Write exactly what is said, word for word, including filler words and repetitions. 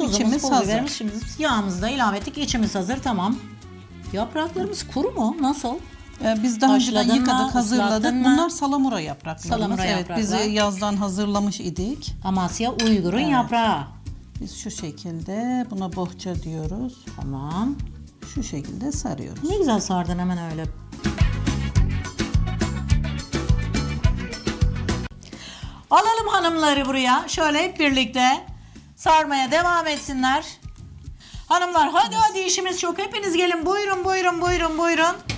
Tuzumuz, İçimiz pul hazır. biberimiz, şimdi yağımızı da ilave ettik. İçimiz hazır, tamam. Yapraklarımız kuru mu? Nasıl? Ee, Biz daha önceden Haşladın yıkadık, mı, hazırladık. ıslattın mı? Bunlar salamura yapraklarımız. Salamura evet, yapraklar. bizi yazdan hazırlamış idik. Amasya Uygur'un Evet. yaprağı. Biz şu şekilde buna bohça diyoruz. Tamam. Şu şekilde sarıyoruz. Ne güzel sardın hemen öyle. Alalım hanımları buraya. Şöyle hep birlikte sarmaya devam etsinler. Hanımlar hadi hadi işimiz çok. Hepiniz gelin. Buyurun buyurun buyurun buyurun.